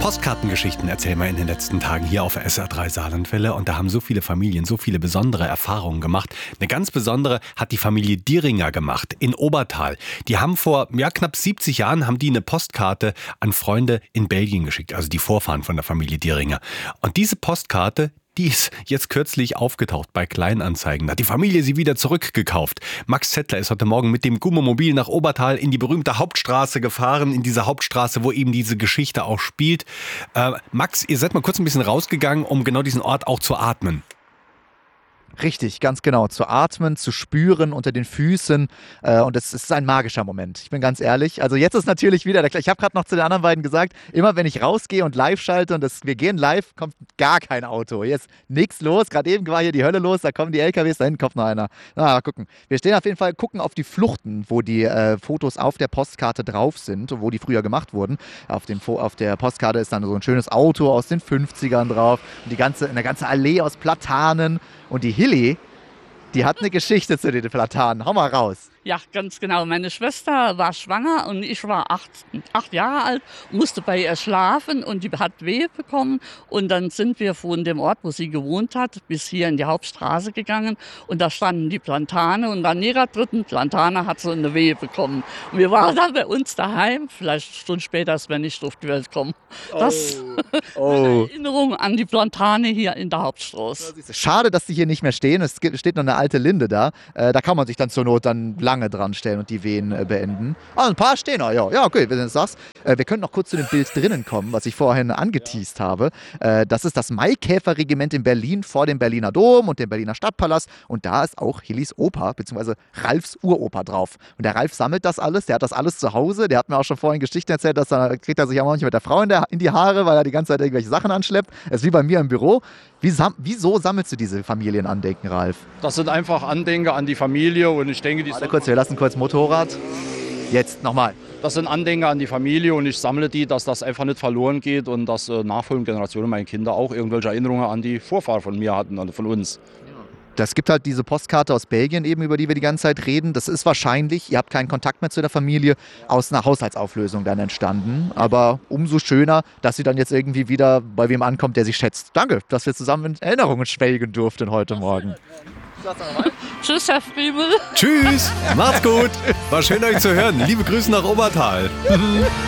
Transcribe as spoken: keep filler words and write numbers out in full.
Postkartengeschichten erzählen wir in den letzten Tagen hier auf S R drei Saarlandwelle und da haben so viele Familien so viele besondere Erfahrungen gemacht. Eine ganz besondere hat die Familie Dieringer gemacht in Obertal. Die haben vor ja, knapp siebzig Jahren haben die eine Postkarte an Freunde in Belgien geschickt, also die Vorfahren von der Familie Dieringer. Und diese Postkarte, die ist jetzt kürzlich aufgetaucht bei Kleinanzeigen. Da hat die Familie sie wieder zurückgekauft. Max Zettler ist heute Morgen mit dem Gummomobil nach Obertal in die berühmte Hauptstraße gefahren. In diese Hauptstraße, wo eben diese Geschichte auch spielt. Äh, Max, ihr seid mal kurz ein bisschen rausgegangen, um genau diesen Ort auch zu atmen. Richtig, ganz genau. Zu atmen, zu spüren unter den Füßen. Äh, und es ist ein magischer Moment. Ich bin ganz ehrlich. Also jetzt ist natürlich wieder, der, ich habe gerade noch zu den anderen beiden gesagt, immer wenn ich rausgehe und live schalte und das, wir gehen live, kommt gar kein Auto. Hier ist nichts los. Gerade eben war hier die Hölle los, da kommen die L K Ws, da hinten kommt noch einer. Na, mal gucken. Wir stehen auf jeden Fall, gucken auf die Fluchten, wo die äh, Fotos auf der Postkarte drauf sind, wo die früher gemacht wurden. Auf, den, auf der Postkarte ist dann so ein schönes Auto aus den fünfzigern drauf. Und die ganze, eine ganze Allee aus Platanen. Und die Hilly, die hat eine Geschichte zu den Platanen. Hau mal raus. Ja, ganz genau. Meine Schwester war schwanger und ich war acht, acht Jahre alt, musste bei ihr schlafen und die hat Wehe bekommen. Und dann sind wir von dem Ort, wo sie gewohnt hat, bis hier in die Hauptstraße gegangen. Und da standen die Plantane und an jeder dritten Plantane hat sie eine Wehe bekommen. Und wir waren dann bei uns daheim, vielleicht eine Stunde später, als wenn ich auf die Welt komme. Das oh. oh. Erinnerung an die Plantane hier in der Hauptstraße. Schade, dass die hier nicht mehr stehen. Es steht noch eine alte Linde da. Da kann man sich dann zur Not dann lange dran stellen und die Wehen äh, beenden. Ah, ein paar stehen noch, ja. Ja, okay, wenn du das sagst. Äh, wir können noch kurz zu dem Bild drinnen kommen, was ich vorhin angeteased habe. Äh, das ist das Maikäferregiment in Berlin vor dem Berliner Dom und dem Berliner Stadtpalast. Und da ist auch Hillys Opa, beziehungsweise Ralfs Uropa drauf. Und der Ralf sammelt das alles, der hat das alles zu Hause. Der hat mir auch schon vorhin Geschichten erzählt, dass er, kriegt er sich auch manchmal mit der Frau in, der, in die Haare, weil er die ganze Zeit irgendwelche Sachen anschleppt. Das ist wie bei mir im Büro. Wie sam- wieso sammelst du diese Familienandenken, Ralf? Das sind einfach Andenken an die Familie und ich denke, die Warte kurz, wir lassen kurz Motorrad. Jetzt nochmal. Das sind Andenken an die Familie und ich sammle die, dass das einfach nicht verloren geht und dass äh, nachfolgende Generationen, meine Kinder, auch irgendwelche Erinnerungen an die Vorfahren von mir hatten, also von uns. Das gibt halt diese Postkarte aus Belgien eben, über die wir die ganze Zeit reden. Das ist wahrscheinlich, ihr habt keinen Kontakt mehr zu der Familie, aus einer Haushaltsauflösung dann entstanden. Aber umso schöner, dass sie dann jetzt irgendwie wieder bei wem ankommt, der sie schätzt. Danke, dass wir zusammen in Erinnerungen schwelgen durften heute Morgen. Tschüss, Herr Friemel. Tschüss, macht's gut. War schön, euch zu hören. Liebe Grüße nach Obertal.